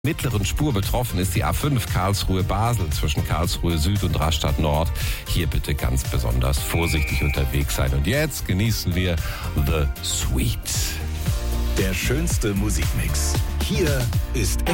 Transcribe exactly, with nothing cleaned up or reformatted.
Mittleren Spur betroffen ist die A fünf Karlsruhe-Basel zwischen Karlsruhe Süd und Rastatt Nord. Hier bitte ganz besonders vorsichtig unterwegs sein. Und jetzt genießen wir The Sweet. Der schönste Musikmix. Hier ist